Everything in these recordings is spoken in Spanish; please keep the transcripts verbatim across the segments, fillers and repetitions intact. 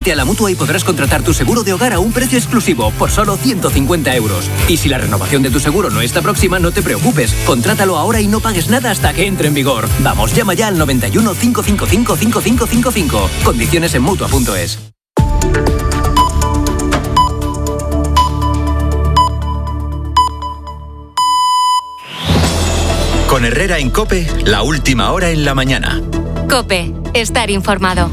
Vente a la Mutua y podrás contratar tu seguro de hogar a un precio exclusivo por solo ciento cincuenta euros. Y si la renovación de tu seguro no está próxima, no te preocupes. Contrátalo ahora y no pagues nada hasta que entre en vigor. Vamos, llama ya al noventa y uno, cinco cinco cinco, cinco cinco cinco cinco. Condiciones en mutua punto es. Con Herrera en COPE, la última hora en la mañana. COPE, estar informado.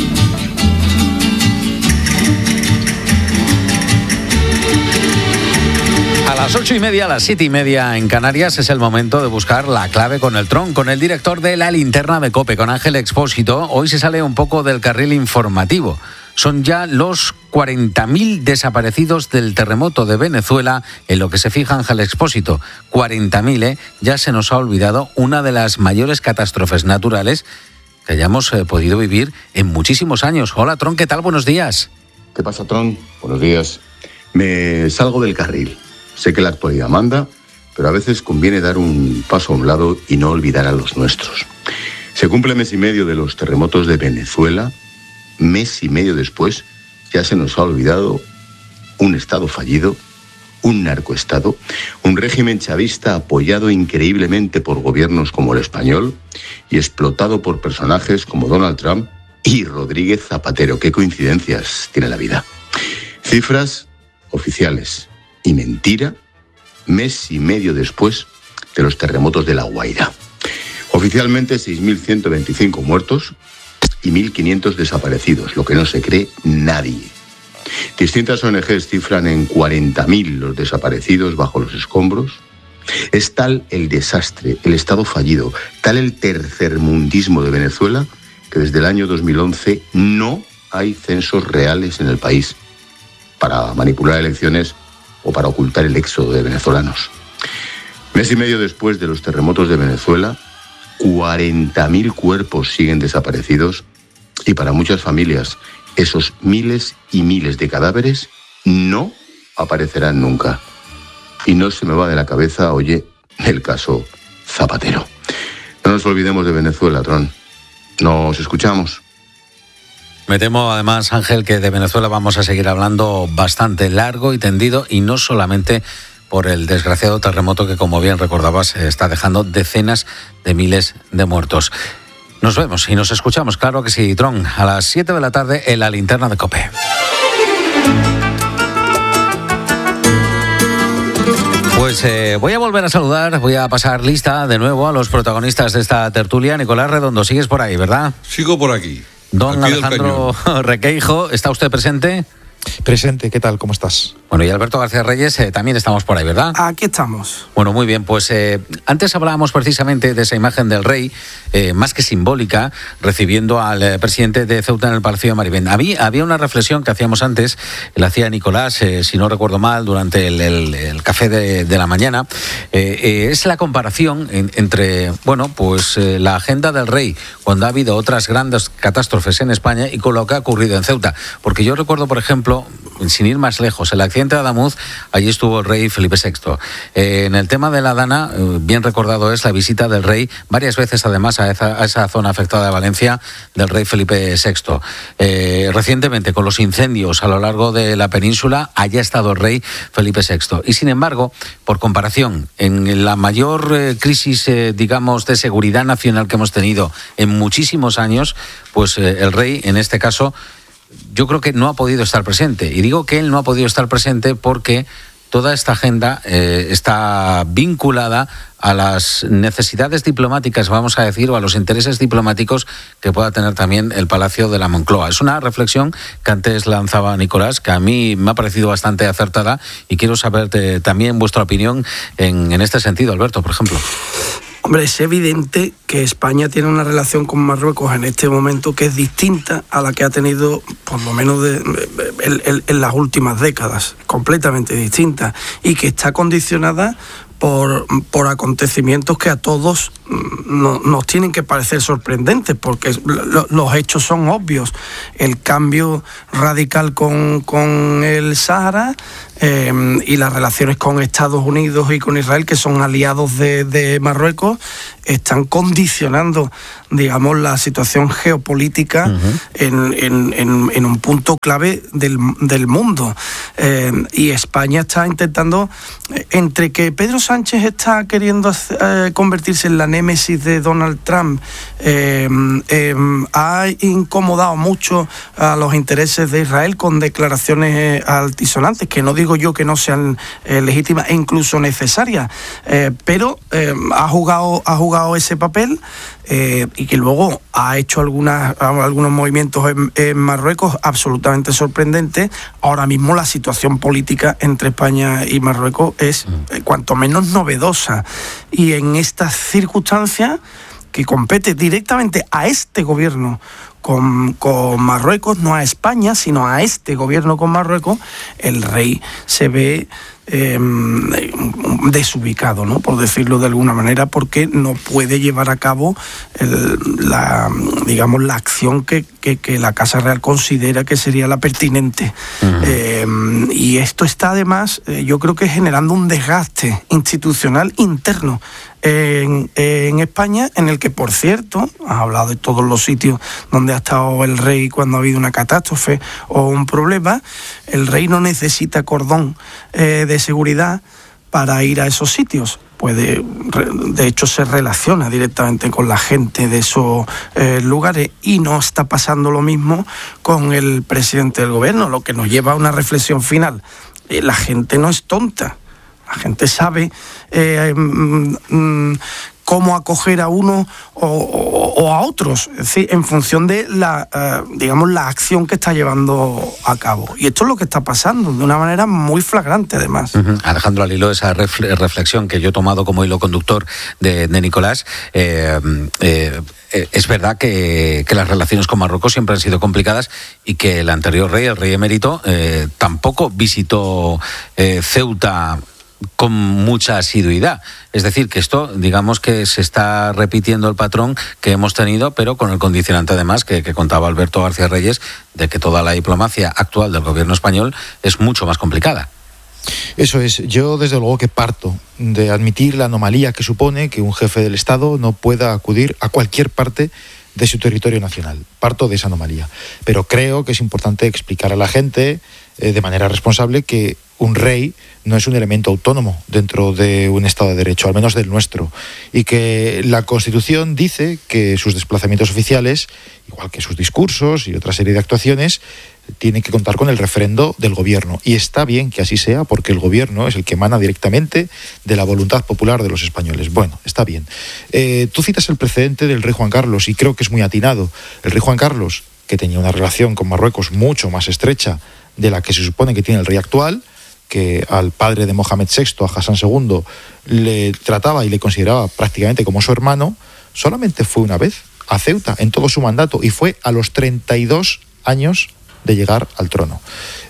A las ocho y media, a las siete y media en Canarias es el momento de buscar la clave con el Tron, con el director de La Linterna de COPE, con Ángel Expósito. Hoy se sale un poco del carril informativo. Son ya los cuarenta mil desaparecidos del terremoto de Venezuela en lo que se fija Ángel Expósito. cuarenta mil, ¿eh? Ya se nos ha olvidado una de las mayores catástrofes naturales que hayamos eh, podido vivir en muchísimos años. Hola, Tron, ¿qué tal? Buenos días. ¿Qué pasa, Tron? Buenos días. Me salgo del carril. Sé que la actualidad manda, pero a veces conviene dar un paso a un lado y no olvidar a los nuestros. Se cumple mes y medio de los terremotos de Venezuela. Mes y medio después ya se nos ha olvidado un Estado fallido, un narcoestado, un régimen chavista apoyado increíblemente por gobiernos como el español y explotado por personajes como Donald Trump y Rodríguez Zapatero. Qué coincidencias tiene la vida. Cifras oficiales y mentira, mes y medio después de los terremotos de La Guaira. Oficialmente seis mil ciento veinticinco muertos y mil quinientos desaparecidos, lo que no se cree nadie. Distintas O N Ges cifran en cuarenta mil los desaparecidos bajo los escombros. Es tal el desastre, el Estado fallido, tal el tercermundismo de Venezuela, que desde el año dos mil once no hay censos reales en el país para manipular elecciones o para ocultar el éxodo de venezolanos. Mes y medio después de los terremotos de Venezuela, cuarenta mil cuerpos siguen desaparecidos y para muchas familias esos miles y miles de cadáveres no aparecerán nunca. Y no se me va de la cabeza, oye, el caso Zapatero. No nos olvidemos de Venezuela, Tron. Nos escuchamos. Me temo, además, Ángel, que de Venezuela vamos a seguir hablando bastante largo y tendido, y no solamente por el desgraciado terremoto que, como bien recordabas, está dejando decenas de miles de muertos. Nos vemos y nos escuchamos, claro que sí, Tron, a las siete de la tarde en La Linterna de COPE. Pues eh, voy a volver a saludar, voy a pasar lista de nuevo a los protagonistas de esta tertulia. Nicolás Redondo, sigues por ahí, ¿verdad? Sigo por aquí. Don Alejandro Requeijo, ¿está usted presente? Presente, ¿qué tal? ¿Cómo estás? Bueno, y Alberto García Reyes, eh, también estamos por ahí, ¿verdad? Aquí estamos. Bueno, muy bien, pues eh, antes hablábamos precisamente de esa imagen del rey, eh, más que simbólica, recibiendo al eh, presidente de Ceuta en el Palacio de Maribén. Había, había una reflexión que hacíamos antes, la hacía Nicolás, eh, si no recuerdo mal, durante el, el, el café de, de la mañana, eh, eh, es la comparación en, entre, bueno, pues eh, la agenda del rey, cuando ha habido otras grandes catástrofes en España, y con lo que ha ocurrido en Ceuta. Porque yo recuerdo, por ejemplo, sin ir más lejos, el accidente de Adamuz, allí estuvo el rey Felipe sexto. Eh, en el tema de la Dana, eh, bien recordado es la visita del rey, varias veces además a esa, a esa zona afectada de Valencia, del rey Felipe sexto. Eh, recientemente, con los incendios a lo largo de la península, allá ha estado el rey Felipe sexto. Y sin embargo, por comparación, en la mayor eh, crisis, eh, digamos, de seguridad nacional que hemos tenido en muchísimos años, pues eh, el rey, en este caso, yo creo que no ha podido estar presente. Y digo que él no ha podido estar presente porque toda esta agenda eh, está vinculada a las necesidades diplomáticas, vamos a decir, o a los intereses diplomáticos que pueda tener también el Palacio de la Moncloa. Es una reflexión que antes lanzaba Nicolás, que a mí me ha parecido bastante acertada, y quiero saber de, también vuestra opinión en, en este sentido, Alberto, por ejemplo. Hombre, es evidente que España tiene una relación con Marruecos en este momento que es distinta a la que ha tenido, por lo menos de, en, en, en las últimas décadas, completamente distinta, y que está condicionada por, por acontecimientos que a todos no, nos tienen que parecer sorprendentes, porque lo, los hechos son obvios. El cambio radical con, con el Sáhara eh, y las relaciones con Estados Unidos y con Israel, que son aliados de, de Marruecos, están condicionando, digamos, la situación geopolítica uh-huh. en, en, en, en un punto clave del, del mundo. Eh, y España está intentando, entre que Pedro Sánchez está queriendo eh, convertirse en la némesis de Donald Trump, eh, eh, ha incomodado mucho a los intereses de Israel con declaraciones altisonantes, que no digo yo que no sean eh, legítimas e incluso necesarias, eh, pero eh, ha jugado ha jugado ese papel eh, y que luego ha hecho algunas, algunos movimientos en, en Marruecos absolutamente sorprendentes. Ahora mismo la situación política entre España y Marruecos es eh, cuanto menos novedosa, y en estas circunstancias que compete directamente a este gobierno con, con Marruecos, no a España, sino a este gobierno con Marruecos, el rey se ve eh, desubicado, ¿no? Por decirlo de alguna manera, porque no puede llevar a cabo el, la, digamos, la acción que, que, que la Casa Real considera que sería la pertinente. Uh-huh. Eh, y esto está además, eh, yo creo que generando un desgaste institucional interno En, en España, en el que, por cierto, has hablado de todos los sitios donde ha estado el rey cuando ha habido una catástrofe o un problema. El rey no necesita cordón eh, de seguridad para ir a esos sitios. Puede, de hecho, se relaciona directamente con la gente de esos eh, lugares, y no está pasando lo mismo con el presidente del gobierno, lo que nos lleva a una reflexión final. Eh, la gente no es tonta. La gente sabe eh, mm, cómo acoger a uno o, o, o a otros, es decir, en función de la, eh, digamos, la acción que está llevando a cabo. Y esto es lo que está pasando, de una manera muy flagrante, además. Uh-huh. Alejandro, al hilo de esa refle- reflexión que yo he tomado como hilo conductor de, de Nicolás, eh, eh, es verdad que, que las relaciones con Marruecos siempre han sido complicadas, y que el anterior rey, el rey emérito, eh, tampoco visitó eh, Ceuta con mucha asiduidad. Es decir, que esto, digamos que se está repitiendo el patrón que hemos tenido, pero con el condicionante además que, que contaba Alberto García Reyes, de que toda la diplomacia actual del gobierno español es mucho más complicada. Eso es, yo desde luego que parto de admitir la anomalía que supone que un jefe del Estado no pueda acudir a cualquier parte de su territorio nacional. Parto de esa anomalía. Pero creo que es importante explicar a la gente eh, de manera responsable que un rey no es un elemento autónomo dentro de un Estado de Derecho, al menos del nuestro, y que la Constitución dice que sus desplazamientos oficiales, igual que sus discursos y otra serie de actuaciones, tienen que contar con el refrendo del gobierno. Y está bien que así sea, porque el gobierno es el que emana directamente de la voluntad popular de los españoles. Bueno, está bien. Eh, tú citas el precedente del rey Juan Carlos, y creo que es muy atinado. El rey Juan Carlos, que tenía una relación con Marruecos mucho más estrecha de la que se supone que tiene el rey actual, que al padre de Mohamed sexto, a Hassan segundo, le trataba y le consideraba prácticamente como su hermano, solamente fue una vez a Ceuta en todo su mandato, y fue a los treinta y dos años de llegar al trono.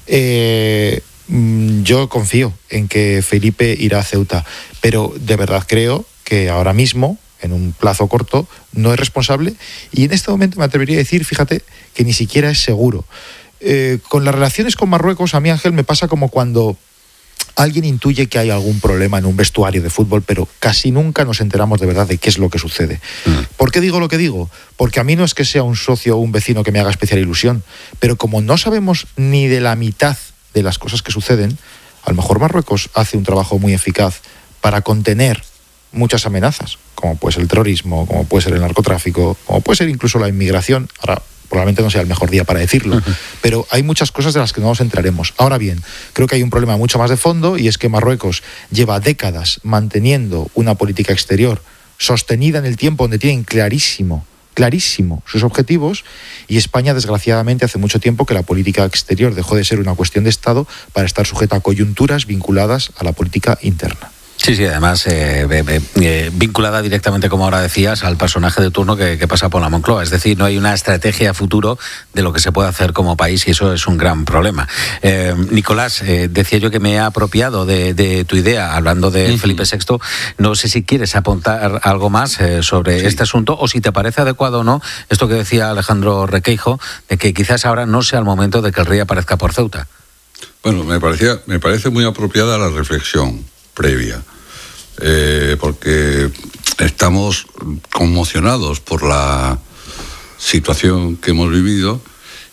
Eh, yo confío en que Felipe irá a Ceuta, pero de verdad creo que ahora mismo, en un plazo corto, no es responsable, y en este momento me atrevería a decir, fíjate, que ni siquiera es seguro. Eh, con las relaciones con Marruecos, a mí, Ángel, me pasa como cuando alguien intuye que hay algún problema en un vestuario de fútbol, pero casi nunca nos enteramos de verdad de qué es lo que sucede. Mm. ¿Por qué digo lo que digo? Porque a mí no es que sea un socio o un vecino que me haga especial ilusión, pero como no sabemos ni de la mitad de las cosas que suceden, a lo mejor Marruecos hace un trabajo muy eficaz para contener muchas amenazas, como puede ser el terrorismo, como puede ser el narcotráfico, como puede ser incluso la inmigración. Ahora, probablemente no sea el mejor día para decirlo, uh-huh. pero hay muchas cosas de las que no nos enteraremos. Ahora bien, creo que hay un problema mucho más de fondo, y es que Marruecos lleva décadas manteniendo una política exterior sostenida en el tiempo, donde tienen clarísimo, clarísimo sus objetivos, y España, desgraciadamente, hace mucho tiempo que la política exterior dejó de ser una cuestión de Estado para estar sujeta a coyunturas vinculadas a la política interna. Sí, sí, además eh, eh, eh, vinculada directamente, como ahora decías, al personaje de turno que, que pasa por la Moncloa. Es decir, no hay una estrategia a futuro de lo que se puede hacer como país y eso es un gran problema. Eh, Nicolás, eh, decía yo que me he apropiado de, de tu idea hablando de uh-huh. Felipe sexto. No sé si quieres apuntar algo más eh, sobre sí. este asunto o si te parece adecuado o no esto que decía Alejandro Requeijo, de que quizás ahora no sea el momento de que el rey aparezca por Ceuta. Bueno, me parecía, me parece muy apropiada la reflexión previa, eh, porque estamos conmocionados por la situación que hemos vivido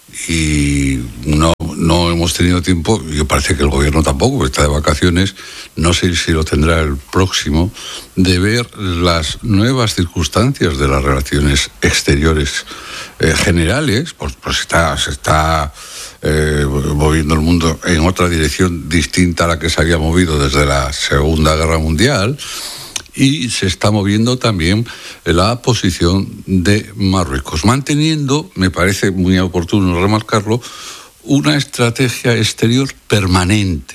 y no, no hemos tenido tiempo, y parece que el gobierno tampoco, porque está de vacaciones, no sé si lo tendrá el próximo, de ver las nuevas circunstancias de las relaciones exteriores eh, generales, pues, pues está, se está eh, moviendo el mundo en otra dirección distinta a la que se había movido desde la Segunda Guerra Mundial, y se está moviendo también la posición de Marruecos, manteniendo, me parece muy oportuno remarcarlo, una estrategia exterior permanente.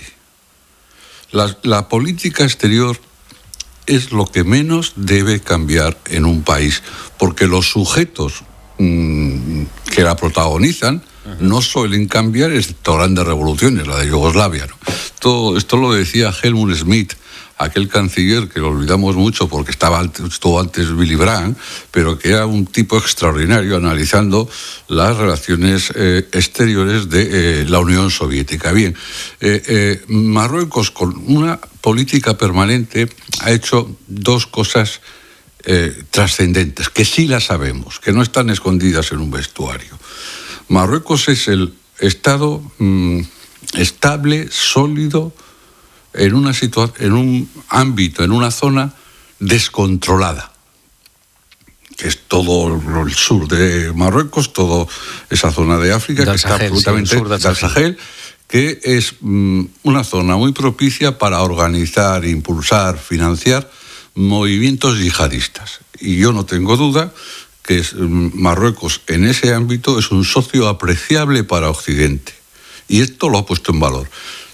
La, la política exterior es lo que menos debe cambiar en un país, porque los sujetos mmm, que la protagonizan no suelen cambiar, excepto grandes revoluciones, la de Yugoslavia, ¿no? Todo esto lo decía Helmut Schmidt, aquel canciller que lo olvidamos mucho porque estaba antes, estuvo antes Willy Brandt, pero que era un tipo extraordinario analizando las relaciones eh, exteriores de eh, la Unión Soviética. Bien, eh, eh, Marruecos, con una política permanente, ha hecho dos cosas eh, trascendentes, que sí las sabemos, que no están escondidas en un vestuario. Marruecos es el Estado mmm, estable, sólido, en una situa- en un ámbito, en una zona descontrolada, que es todo el sur de Marruecos, toda esa zona de África, del que Sahel, está absolutamente sí, el sur del Sahel. Sahel, que es mm, una zona muy propicia para organizar, impulsar, financiar movimientos yihadistas. Y yo no tengo duda que es, mm, Marruecos en ese ámbito es un socio apreciable para Occidente. Y esto lo ha puesto en valor.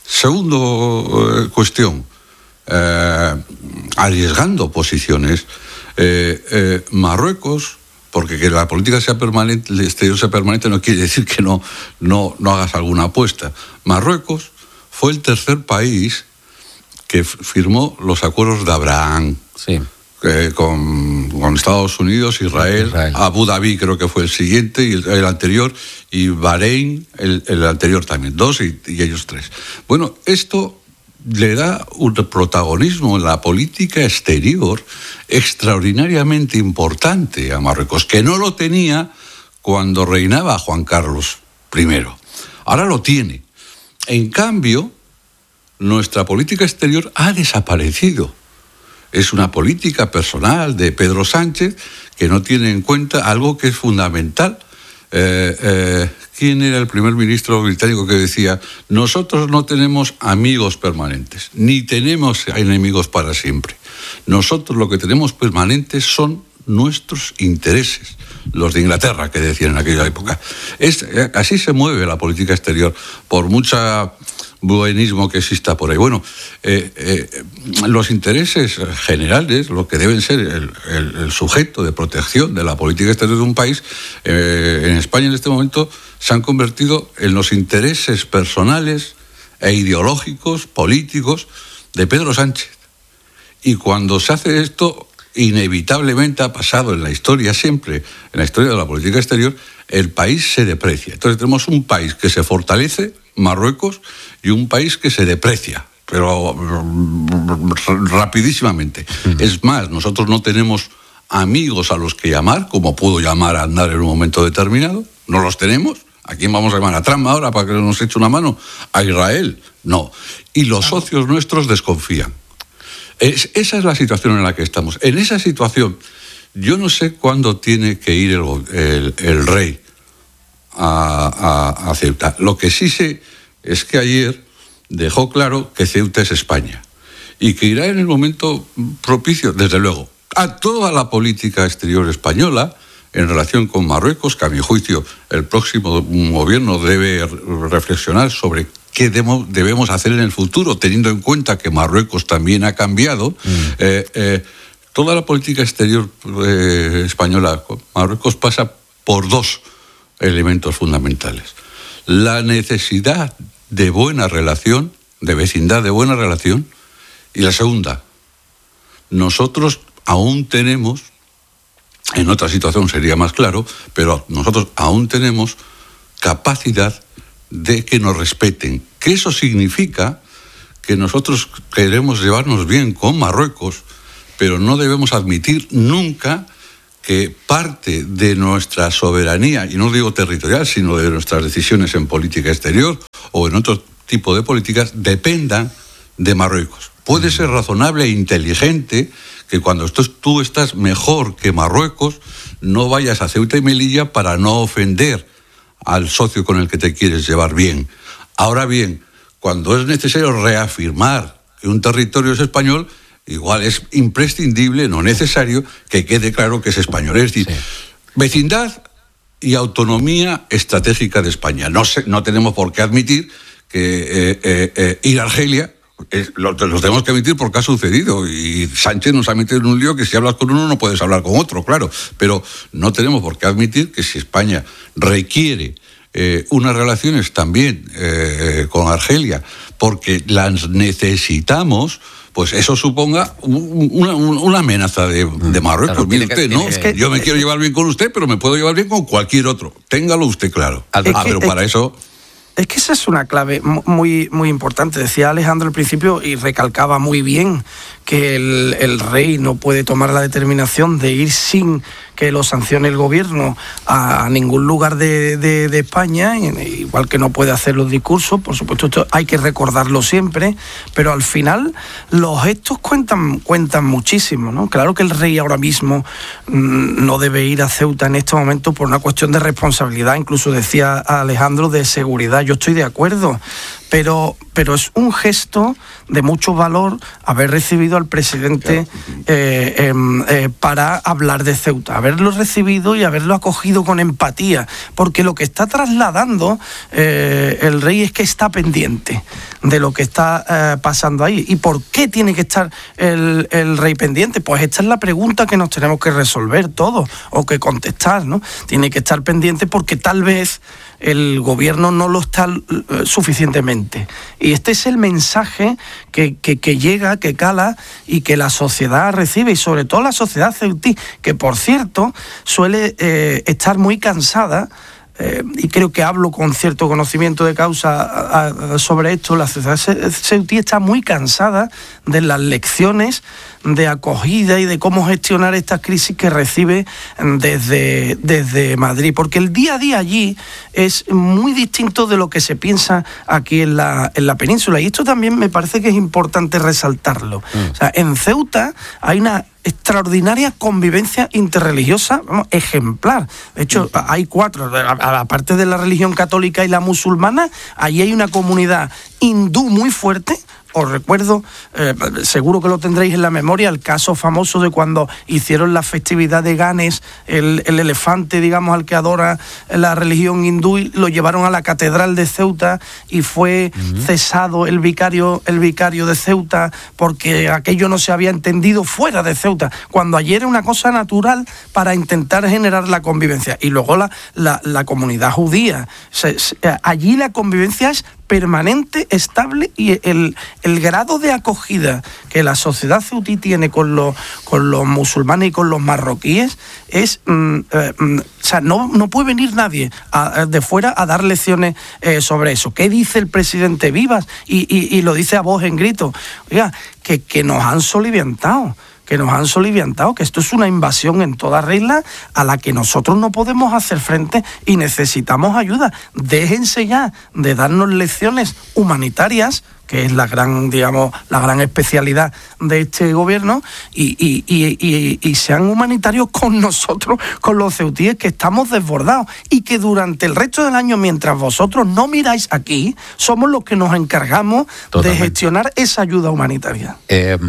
Segundo eh, cuestión, eh, arriesgando posiciones, eh, eh, Marruecos, porque que la política sea permanente, el exterior sea permanente no quiere decir que no, no, no hagas alguna apuesta. Marruecos fue el tercer país que firmó los acuerdos de Abraham. Sí. Eh, con, con Estados Unidos, Israel, Israel, Abu Dhabi creo que fue el siguiente, y el, el anterior, y Bahrein el, el anterior también, dos y, y ellos tres. Bueno, esto le da un protagonismo en la política exterior extraordinariamente importante a Marruecos, que no lo tenía cuando reinaba Juan Carlos primero. Ahora lo tiene. En cambio, nuestra política exterior ha desaparecido. Es una política personal de Pedro Sánchez que no tiene en cuenta algo que es fundamental. Eh, eh, ¿Quién era el primer ministro británico que decía: nosotros no tenemos amigos permanentes, ni tenemos enemigos para siempre? Nosotros lo que tenemos permanentes son nuestros intereses, los de Inglaterra, que decían en aquella época. Es, así se mueve la política exterior, por mucha buenismo que exista por ahí. Bueno, eh, eh, los intereses generales, lo que deben ser el, el, el sujeto de protección de la política exterior de un país, eh, en España en este momento se han convertido en los intereses personales e ideológicos, políticos, de Pedro Sánchez. Y cuando se hace esto, inevitablemente ha pasado en la historia, siempre en la historia de la política exterior, el país se deprecia. Entonces tenemos un país que se fortalece, Marruecos, y un país que se deprecia, pero rapidísimamente. Uh-huh. Es más, nosotros no tenemos amigos a los que llamar, como puedo llamar a Aznar en un momento determinado, no los tenemos. ¿A quién vamos a llamar? ¿A Trump ahora para que nos eche una mano? ¿A Israel? No. Y los socios nuestros desconfían. Es, esa es la situación en la que estamos. En esa situación, yo no sé cuándo tiene que ir el, el, el rey a, a, a Ceuta. Lo que sí sé es que ayer dejó claro que Ceuta es España y que irá en el momento propicio, desde luego. A toda la política exterior española en relación con Marruecos, que a mi juicio el próximo gobierno debe reflexionar sobre qué debemos hacer en el futuro, teniendo en cuenta que Marruecos también ha cambiado. Mm. Eh, eh, toda la política exterior eh, española, Marruecos pasa por dos elementos fundamentales. La necesidad de buena relación, de vecindad de buena relación, y la segunda, nosotros aún tenemos, en otra situación sería más claro, pero nosotros aún tenemos capacidad de que nos respeten. Que eso significa que nosotros queremos llevarnos bien con Marruecos, pero no debemos admitir nunca que parte de nuestra soberanía, y no digo territorial, sino de nuestras decisiones en política exterior o en otro tipo de políticas, dependan de Marruecos. Puede ser razonable e inteligente que cuando tú estás mejor que Marruecos, no vayas a Ceuta y Melilla para no ofender al socio con el que te quieres llevar bien. Ahora bien, cuando es necesario reafirmar que un territorio es español, igual es imprescindible, no necesario, que quede claro que es español. Es decir, sí. Vecindad y autonomía estratégica de España. No, se, no tenemos por qué admitir que eh, eh, eh, ir a Argelia, eh, lo, lo tenemos que admitir porque ha sucedido, y Sánchez nos ha metido en un lío que si hablas con uno no puedes hablar con otro, claro, pero no tenemos por qué admitir que si España requiere eh, unas relaciones también eh, con Argelia, porque las necesitamos, pues eso suponga una, una amenaza de, de Marruecos. Claro, mire usted, ¿no? Es que, yo me quiero llevar bien con usted, pero me puedo llevar bien con cualquier otro. Téngalo usted claro. Ah, que, pero para es, eso... Es que esa es una clave muy, muy importante. Decía Alejandro al principio, y recalcaba muy bien, que el, el rey no puede tomar la determinación de ir sin que lo sancione el gobierno a ningún lugar de, de, de España, igual que no puede hacer los discursos. Por supuesto, esto hay que recordarlo siempre, pero al final los gestos cuentan, cuentan muchísimo, ¿no? Claro que el rey ahora mismo mmm, no debe ir a Ceuta en este momento por una cuestión de responsabilidad, incluso decía Alejandro, de seguridad. Yo estoy de acuerdo, pero, pero es un gesto de mucho valor haber recibido al presidente eh, eh, eh, para hablar de Ceuta, haberlo recibido y haberlo acogido con empatía, porque lo que está trasladando eh, el rey es que está pendiente de lo que está eh, pasando ahí. ¿Y por qué tiene que estar el, el rey pendiente? Pues esta es la pregunta que nos tenemos que resolver todos, o que contestar, ¿no? Tiene que estar pendiente porque tal vez el gobierno no lo está uh, suficientemente. Y este es el mensaje que, que, que llega, que cala y que la sociedad recibe, y sobre todo la sociedad ceutí, que por cierto suele eh, estar muy cansada. Eh, y creo que hablo con cierto conocimiento de causa a, a, sobre esto. La sociedad ceutí está muy cansada de las lecciones de acogida y de cómo gestionar estas crisis que recibe desde, desde Madrid, porque el día a día allí es muy distinto de lo que se piensa aquí en la, en la península, y esto también me parece que es importante resaltarlo. Mm. O sea, en Ceuta hay una extraordinaria convivencia interreligiosa, vamos, ejemplar. De hecho, mm. hay cuatro, aparte de la religión católica y la musulmana, allí hay una comunidad hindú muy fuerte. Os recuerdo, eh, seguro que lo tendréis en la memoria, el caso famoso de cuando hicieron la festividad de Ganes, el, el elefante, digamos, al que adora la religión hindú, y lo llevaron a la catedral de Ceuta y fue uh-huh. cesado el vicario, el vicario de Ceuta porque aquello no se había entendido fuera de Ceuta, cuando allí era una cosa natural para intentar generar la convivencia. Y luego la, la, la comunidad judía. Se, se, allí la convivencia es permanente, estable, y el, el grado de acogida que la sociedad ceutí tiene con los, con los musulmanes y con los marroquíes es, mm, eh, mm, o sea, no, no puede venir nadie a, de fuera a dar lecciones eh, sobre eso. ¿Qué dice el presidente Vivas? Y, y, y lo dice a voz en grito. Oiga, que, que nos han soliviantado. que nos han soliviantado, que esto es una invasión en toda regla a la que nosotros no podemos hacer frente y necesitamos ayuda. Déjense ya de darnos lecciones humanitarias, que es la gran, digamos, la gran especialidad de este gobierno, y, y, y, y, y sean humanitarios con nosotros, con los ceutíes, que estamos desbordados, y que durante el resto del año, mientras vosotros no miráis aquí, somos los que nos encargamos Totalmente. de gestionar esa ayuda humanitaria. Eh,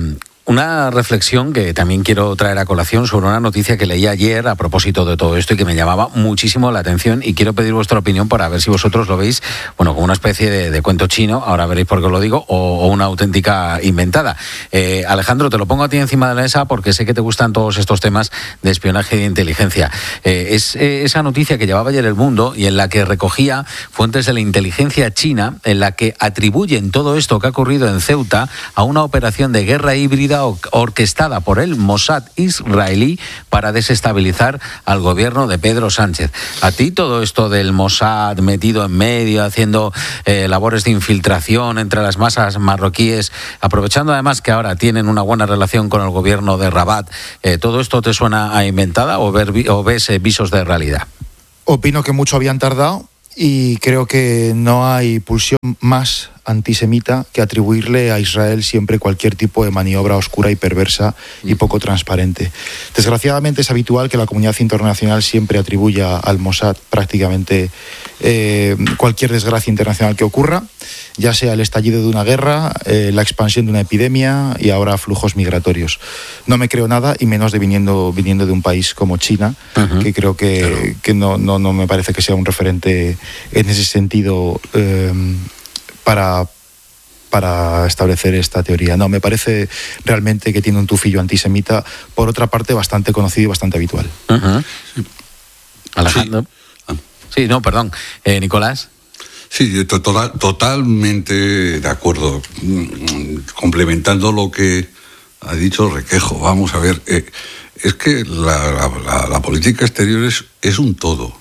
una reflexión que también quiero traer a colación sobre una noticia que leí ayer a propósito de todo esto y que me llamaba muchísimo la atención, y quiero pedir vuestra opinión para ver si vosotros lo veis, bueno, como una especie de, de cuento chino, ahora veréis por qué os lo digo, o, o una auténtica inventada. Eh, Alejandro, te lo pongo a ti encima de la mesa porque sé que te gustan todos estos temas de espionaje y de inteligencia. Eh, es eh, esa noticia que llevaba ayer El Mundo y en la que recogía fuentes de la inteligencia china, en la que atribuyen todo esto que ha ocurrido en Ceuta a una operación de guerra híbrida orquestada por el Mossad israelí para desestabilizar al gobierno de Pedro Sánchez. ¿A ti todo esto del Mossad metido en medio, haciendo eh, labores de infiltración entre las masas marroquíes, aprovechando además que ahora tienen una buena relación con el gobierno de Rabat, eh, todo esto te suena a inventada o, ver, o ves eh, visos de realidad? Opino que mucho habían tardado y creo que no hay pulsión más antisemita que atribuirle a Israel siempre cualquier tipo de maniobra oscura y perversa y poco transparente. Desgraciadamente es habitual que la comunidad internacional siempre atribuya al Mossad prácticamente eh, cualquier desgracia internacional que ocurra, ya sea el estallido de una guerra, eh, la expansión de una epidemia y ahora flujos migratorios. No me creo nada, y menos de viniendo, viniendo de un país como China, uh-huh. que creo que, claro. que no, no, no me parece que sea un referente en ese sentido eh, para, para establecer esta teoría. No, me parece realmente que tiene un tufillo antisemita, por otra parte bastante conocido y bastante habitual. Uh-huh. Sí. Alejandro. Sí. sí, no, perdón. Eh, Nicolás. Sí, total, totalmente de acuerdo. Complementando lo que ha dicho Requejo, vamos a ver, eh, es que la, la, la política exterior es, es un todo.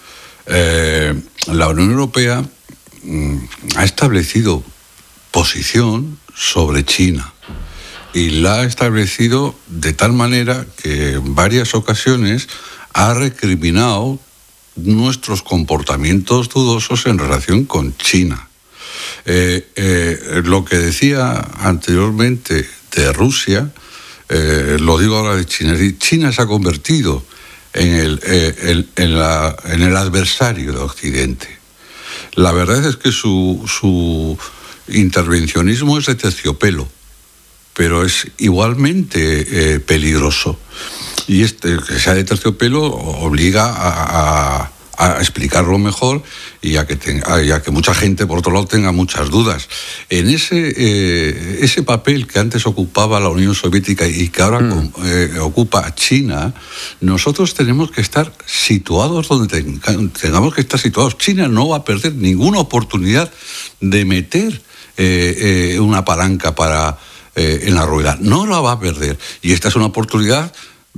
Eh, la Unión Europea mm, ha establecido posición sobre China y la ha establecido de tal manera que en varias ocasiones ha recriminado nuestros comportamientos dudosos en relación con China. Eh, eh, lo que decía anteriormente de Rusia, eh, lo digo ahora de China. China se ha convertido en el, eh, el, en la, en el adversario de Occidente. La verdad es que su, su intervencionismo es de terciopelo, pero es igualmente eh, peligroso. Y este, que sea de terciopelo obliga a, a, a explicarlo mejor y a que, tenga, y a que mucha gente, por otro lado, tenga muchas dudas. En ese, eh, ese papel que antes ocupaba la Unión Soviética y que ahora mm. eh, ocupa China, nosotros tenemos que estar situados donde tengamos que estar situados. China no va a perder ninguna oportunidad de meter eh, eh, una palanca para, eh, en la rueda. No la va a perder. Y esta es una oportunidad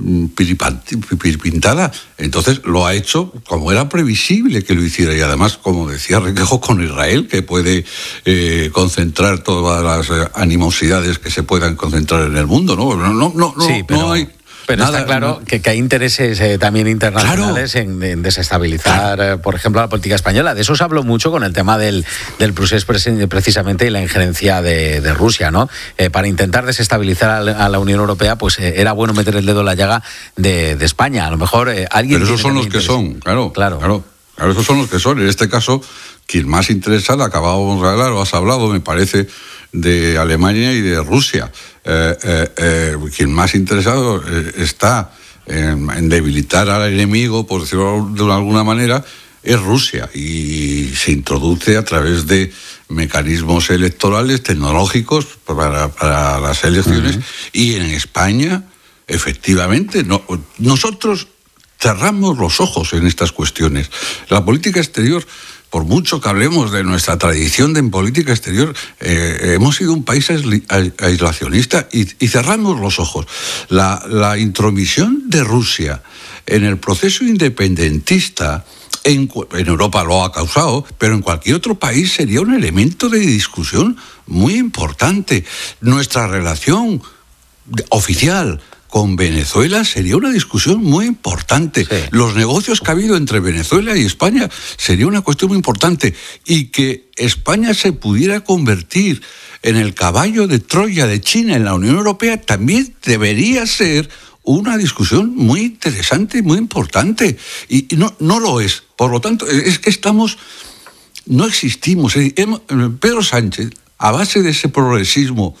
pintada. Entonces lo ha hecho como era previsible que lo hiciera, y además, como decía Requejo, con Israel, que puede eh, concentrar todas las animosidades que se puedan concentrar en el mundo, ¿no? No, no, no, sí, pero... no hay Pero Nada, está claro no. que, que hay intereses eh, también internacionales claro. en, en desestabilizar, claro. eh, por ejemplo, la política española. De eso se habló mucho con el tema del, del procés precisamente y la injerencia de, de Rusia, ¿no? Eh, para intentar desestabilizar a la, a la Unión Europea, pues eh, era bueno meter el dedo en la llaga de, de España. A lo mejor eh, alguien... Pero esos son los que son, claro, claro, claro. Claro, esos son los que son. En este caso, quien más interesado, acabábamos de hablar, o has hablado, me parece, de Alemania y de Rusia. Eh, eh, eh, quien más interesado eh, está en, en debilitar al enemigo, por decirlo de alguna manera, es Rusia, y se introduce a través de mecanismos electorales tecnológicos para, para las elecciones. Uh-huh. Y en España, efectivamente, no, nosotros cerramos los ojos en estas cuestiones. La política exterior, por mucho que hablemos de nuestra tradición de en política exterior, eh, hemos sido un país aislacionista y, y cerramos los ojos. La, la intromisión de Rusia en el proceso independentista en, en Europa lo ha causado, pero en cualquier otro país sería un elemento de discusión muy importante. Nuestra relación oficial con Venezuela sería una discusión muy importante. Sí. Los negocios que ha habido entre Venezuela y España sería una cuestión muy importante. Y que España se pudiera convertir en el caballo de Troya de China en la Unión Europea también debería ser una discusión muy interesante y muy importante. Y, y no, no lo es. Por lo tanto, es que estamos... No existimos. Pedro Sánchez, a base de ese progresismo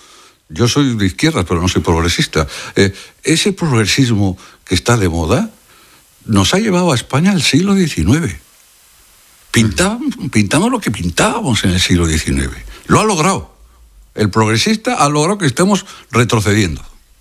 Yo soy de izquierdas, pero no soy progresista. Eh, ese progresismo que está de moda nos ha llevado a España al siglo diecinueve. Pintábamos, pintamos lo que pintábamos en el siglo diecinueve. Lo ha logrado. El progresista ha logrado que estemos retrocediendo.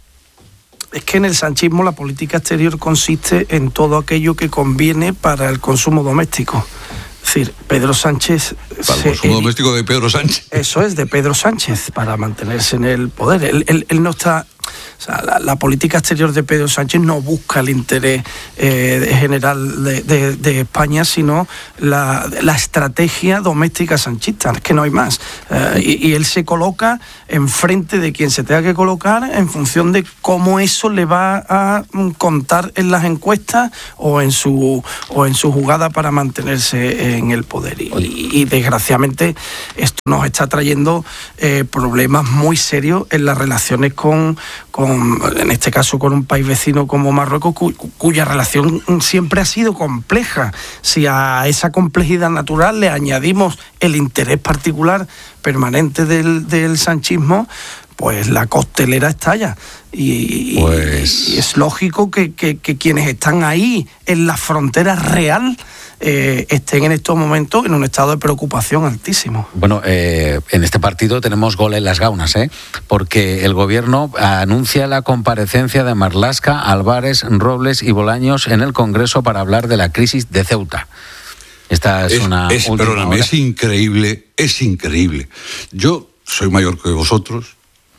Es que en el sanchismo la política exterior consiste en todo aquello que conviene para el consumo doméstico. Es decir, Pedro Sánchez... Para el consumo doméstico de Pedro Sánchez. Eso es, de Pedro Sánchez, para mantenerse en el poder. Él, él, él no está... O sea, la, la política exterior de Pedro Sánchez no busca el interés eh, general de, de, de España, sino la, la estrategia doméstica sanchista, es que no hay más. Eh, y, y él se coloca enfrente de quien se tenga que colocar en función de cómo eso le va a contar en las encuestas o en su, o en su jugada para mantenerse en el poder. Y, y, y desgraciadamente esto nos está trayendo eh, problemas muy serios en las relaciones con... con en este caso con un país vecino como Marruecos, cu- cuya relación siempre ha sido compleja. Si a esa complejidad natural le añadimos el interés particular permanente del, del sanchismo, pues la costelera estalla. Y, pues... y es lógico que, que, que quienes están ahí en la frontera real eh, estén en estos momentos en un estado de preocupación altísimo. Bueno, eh, en este partido tenemos gol en las gaunas, ¿eh? Porque el gobierno anuncia la comparecencia de Marlaska, Álvarez, Robles y Bolaños en el Congreso para hablar de la crisis de Ceuta. Esta es, es una... Es, perdóname, es increíble, es increíble. Yo soy mayor que vosotros,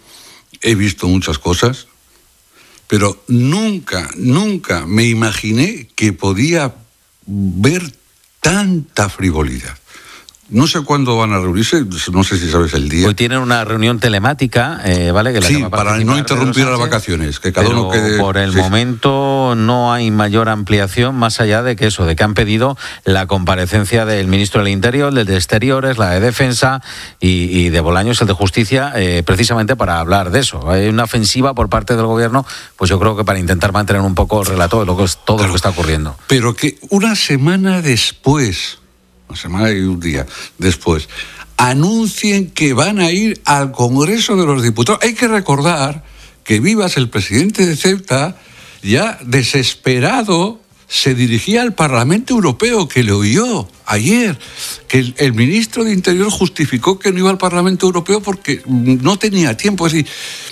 he visto muchas cosas, pero nunca, nunca me imaginé que podía ver tanta frivolidad. No sé cuándo van a reunirse, no sé si sabes el día. Hoy tienen una reunión telemática, eh, ¿vale? Que la sí, que para no interrumpir las vacaciones, que cada uno quede... por el sí. momento no hay mayor ampliación más allá de que eso, de que han pedido la comparecencia del ministro del Interior, del de Exteriores, la de Defensa y, y de Bolaños, el de Justicia, eh, precisamente para hablar de eso. Hay una ofensiva por parte del gobierno, pues yo creo que para intentar mantener un poco el relato de lo que es todo claro, lo que está ocurriendo. Pero que una semana después... una semana y un día después, anuncien que van a ir al Congreso de los Diputados. Hay que recordar que Vivas, el presidente de Ceuta, ya desesperado se dirigía al Parlamento Europeo, que le oyó ayer, que el, el ministro de Interior justificó que no iba al Parlamento Europeo porque no tenía tiempo. Es decir,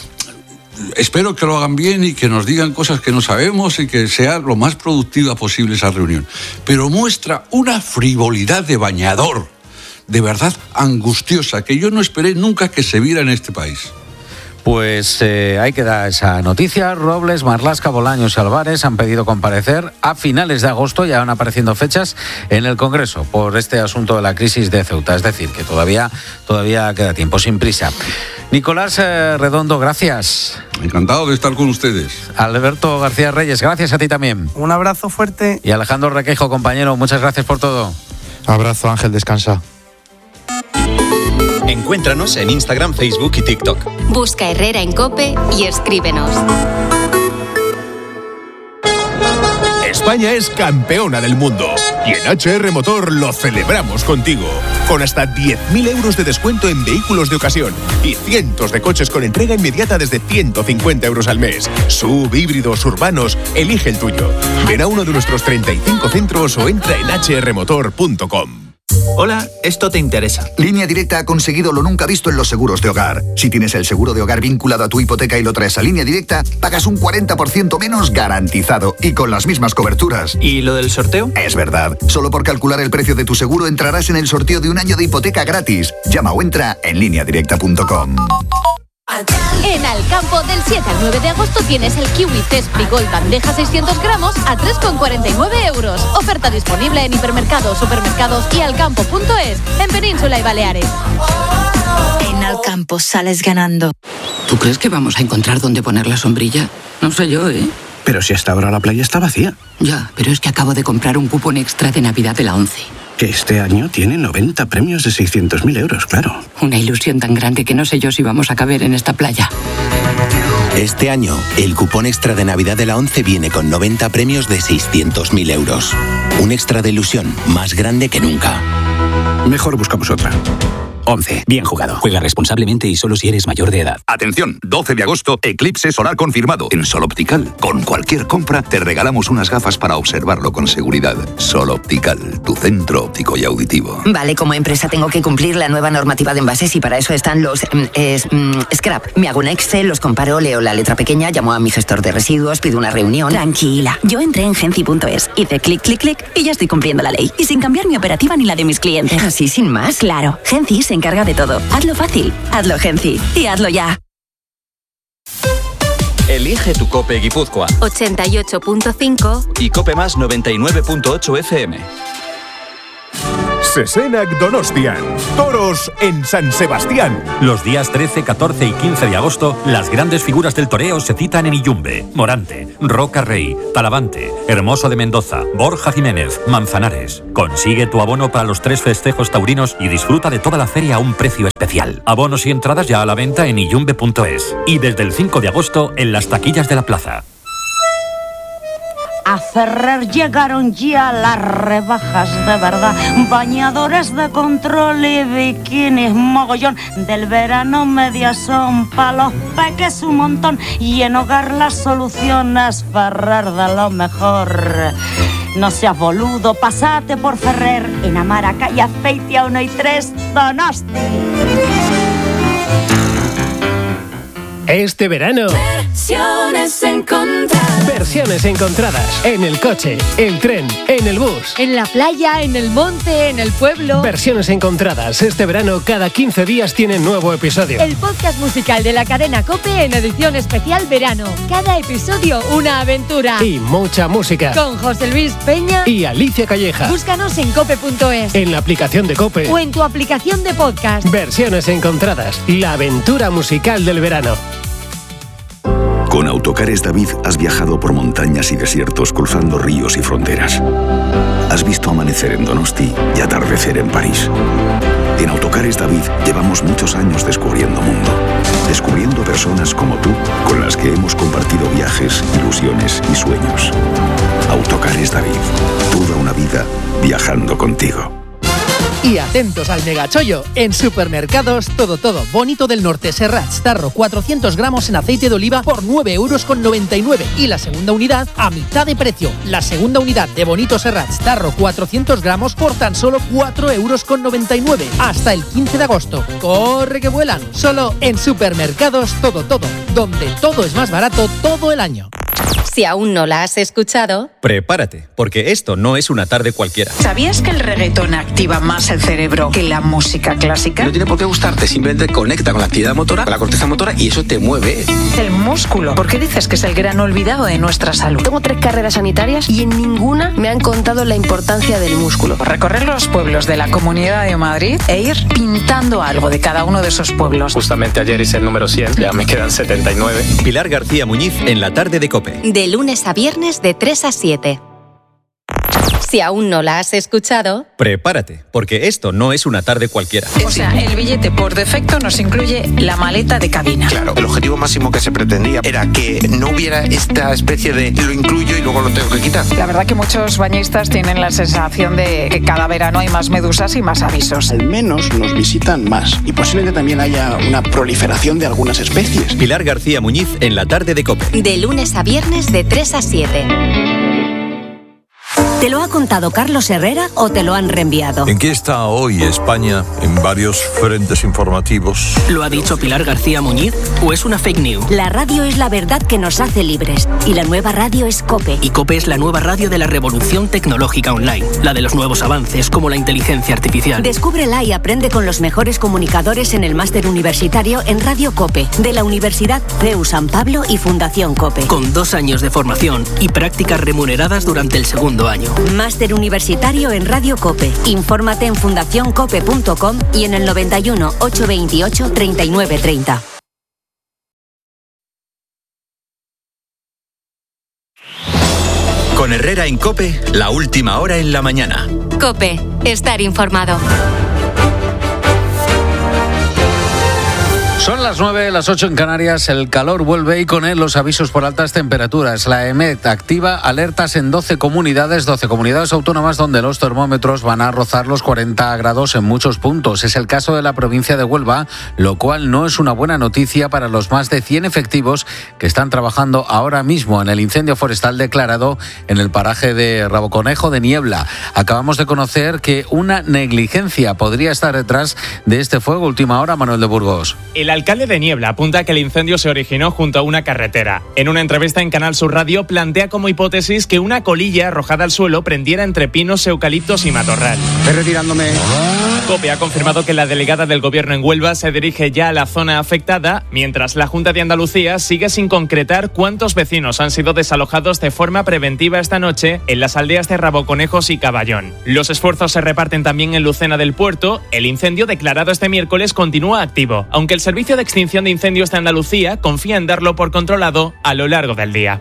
espero que lo hagan bien y que nos digan cosas que no sabemos y que sea lo más productiva posible esa reunión. Pero muestra una frivolidad de bañador, de verdad angustiosa, que yo no esperé nunca que se viera en este país. Pues eh, ahí queda esa noticia. Robles, Marlaska, Bolaños y Álvarez han pedido comparecer a finales de agosto. Ya van apareciendo fechas en el Congreso por este asunto de la crisis de Ceuta. Es decir, que todavía, todavía queda tiempo, sin prisa. Nicolás eh, Redondo, gracias. Encantado de estar con ustedes. Alberto García Reyes, gracias a ti también. Un abrazo fuerte. Y Alejandro Requeijo, compañero, muchas gracias por todo. Abrazo, Ángel, descansa. Encuéntranos en Instagram, Facebook y TikTok. Busca Herrera en COPE y escríbenos. España es campeona del mundo y en H R Motor lo celebramos contigo. Con hasta diez mil euros de descuento en vehículos de ocasión y cientos de coches con entrega inmediata desde ciento cincuenta euros al mes. Sub, híbridos, urbanos, elige el tuyo. Ven a uno de nuestros treinta y cinco centros o entra en h r motor punto com. Hola, esto te interesa. Línea Directa ha conseguido lo nunca visto en los seguros de hogar. Si tienes el seguro de hogar vinculado a tu hipoteca y lo traes a Línea Directa, pagas un cuarenta por ciento menos garantizado y con las mismas coberturas. ¿Y lo del sorteo? Es verdad. Solo por calcular el precio de tu seguro entrarás en el sorteo de un año de hipoteca gratis. Llama o entra en línea directa punto com. En Alcampo, del siete al nueve de agosto tienes el Kiwi Zespri Gold bandeja seiscientos gramos a tres con cuarenta y nueve euros. Oferta disponible en hipermercados, supermercados y alcampo punto es en Península y Baleares. En Alcampo sales ganando. ¿Tú crees que vamos a encontrar dónde poner la sombrilla? No sé yo, ¿eh? Pero si hasta ahora la playa está vacía. Ya, pero es que acabo de comprar un cupón extra de Navidad de la ONCE. Que este año tiene noventa premios de seiscientos mil euros, claro. Una ilusión tan grande que no sé yo si vamos a caber en esta playa. Este año, el cupón extra de Navidad de la ONCE viene con noventa premios de seiscientos mil euros. Un extra de ilusión más grande que nunca. Mejor buscamos otra. once. Bien jugado. Juega responsablemente y solo si eres mayor de edad. Atención, doce de agosto, eclipse solar confirmado en Sol Optical. Con cualquier compra te regalamos unas gafas para observarlo con seguridad. Sol Optical, tu centro óptico y auditivo. Vale, como empresa tengo que cumplir la nueva normativa de envases y para eso están los mm, es, mm, scrap. Me hago un Excel, los comparo, leo la letra pequeña, llamo a mi gestor de residuos, pido una reunión. Tranquila, yo entré en genci punto es, hice clic, clic, clic y ya estoy cumpliendo la ley. Y sin cambiar mi operativa ni la de mis clientes. ¿Así sin más? Claro, Genci se encarga de todo. Hazlo fácil, hazlo Genci y hazlo ya. Elige tu Cope Guipúzcoa. ochenta y ocho punto cinco Y Cope Más noventa y nueve punto ocho F M. Sesenac Donostian. Toros en San Sebastián. Los días trece, catorce y quince de agosto, las grandes figuras del toreo se citan en Iyumbe, Morante, Roca Rey, Talavante, Hermoso de Mendoza, Borja Jiménez, Manzanares. Consigue tu abono para los tres festejos taurinos y disfruta de toda la feria a un precio especial. Abonos y entradas ya a la venta en iyumbe punto es y desde el cinco de agosto en las taquillas de la plaza. A Ferrer llegaron ya las rebajas de verdad. Bañadores de control y bikinis mogollón. Del verano medias son pa' los peques un montón. Y en hogar las soluciones Ferrer de lo mejor. No seas boludo, pasate por Ferrer. En Amara, calle Azpeitia uno y tres, Donosti. Este verano, Versiones encontradas. versiones encontradas. En el coche, el tren, en el bus. En la playa, en el monte, en el pueblo. Versiones encontradas. Este verano, cada quince días tienen nuevo episodio. El podcast musical de la cadena COPE en edición especial verano. Cada episodio una aventura. Y mucha música. Con José Luis Peña Y Alicia Calleja. Búscanos en cope punto es. En la aplicación de COPE. O en tu aplicación de podcast. Versiones encontradas. La aventura musical del verano. Con Autocares David has viajado por montañas y desiertos cruzando ríos y fronteras. Has visto amanecer en Donosti y atardecer en París. En Autocares David llevamos muchos años descubriendo mundo. Descubriendo personas como tú con las que hemos compartido viajes, ilusiones y sueños. Autocares David. Toda una vida viajando contigo. Y atentos al megachollo. En Supermercados Todo Todo Bonito del Norte Serrats Tarro cuatrocientos gramos en aceite de oliva por nueve euros con noventa y nueve. Y la segunda unidad a mitad de precio. La segunda unidad de Bonito Serrats Tarro cuatrocientos gramos por tan solo cuatro euros con noventa y nueve. Hasta el quince de agosto. ¡Corre que vuelan! Solo en Supermercados Todo Todo, donde todo es más barato todo el año. Si aún no la has escuchado, Prepárate, porque esto no es una tarde cualquiera. ¿Sabías que el reggaetón activa más el cerebro que la música clásica? No tiene por qué gustarte, simplemente conecta con la actividad motora, con la corteza motora y eso te mueve. El músculo. ¿Por qué dices que es el gran olvidado de nuestra salud? Tengo tres carreras sanitarias y en ninguna me han contado la importancia del músculo. Recorrer los pueblos de la Comunidad de Madrid e ir pintando algo de cada uno de esos pueblos. Justamente ayer hice el número cien, ya me quedan setenta y nueve. Pilar García Muñiz en la tarde de COPE. de lunes a viernes de tres a siete. Si aún no la has escuchado, Prepárate, porque esto no es una tarde cualquiera. O sea, el billete por defecto nos incluye la maleta de cabina. Claro, el objetivo máximo que se pretendía era que no hubiera esta especie de lo incluyo y luego lo tengo que quitar. La verdad que muchos bañistas tienen la sensación de que cada verano hay más medusas y más avisos. Al menos nos visitan más y posiblemente también haya una proliferación de algunas especies. Pilar García Muñiz en la tarde de COPE. de lunes a viernes de tres a siete. ¿Te lo ha contado Carlos Herrera o te lo han reenviado? ¿En qué está hoy España en varios frentes informativos? ¿Lo ha dicho Pilar García Muñiz o es una fake news? La radio es la verdad que nos hace libres y la nueva radio es COPE. Y COPE es la nueva radio de la revolución tecnológica online, la de los nuevos avances como la inteligencia artificial. Descúbrela y aprende con los mejores comunicadores en el máster universitario en Radio COPE, de la Universidad C E U San Pablo y Fundación COPE. Con dos años de formación y prácticas remuneradas durante el segundo año. Máster universitario en Radio COPE. Infórmate en fundación cope punto com y en el noventa y uno, ochocientos veintiocho, treinta y nueve treinta. Con Herrera en COPE, la última hora en la mañana. COPE, estar informado. Son las nueve, las ocho en Canarias, el calor vuelve y con él los avisos por altas temperaturas. La EMET activa alertas en doce comunidades, doce comunidades autónomas donde los termómetros van a rozar los cuarenta grados en muchos puntos. Es el caso de la provincia de Huelva, lo cual no es una buena noticia para los más de cien efectivos que están trabajando ahora mismo en el incendio forestal declarado en el paraje de Raboconejo de Niebla. Acabamos de conocer que una negligencia podría estar detrás de este fuego. Última hora, Manuel de Burgos. El alcalde de Niebla apunta que el incendio se originó junto a una carretera. En una entrevista en Canal Sur Radio plantea como hipótesis que una colilla arrojada al suelo prendiera entre pinos, eucaliptos y matorral. Estoy retirándome. COPE ha confirmado que la delegada del gobierno en Huelva se dirige ya a la zona afectada, mientras la Junta de Andalucía sigue sin concretar cuántos vecinos han sido desalojados de forma preventiva esta noche en las aldeas de Raboconejos y Caballón. Los esfuerzos se reparten también en Lucena del Puerto. El incendio declarado este miércoles continúa activo, aunque el Servicio de Extinción de Incendios de Andalucía confía en darlo por controlado a lo largo del día.